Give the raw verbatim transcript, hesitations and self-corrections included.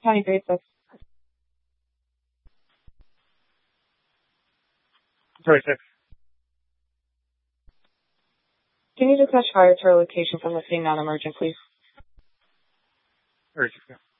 County grade six. Sorry, six. Can you dispatch fire to our location from the scene non-emergent, please? Sorry, six.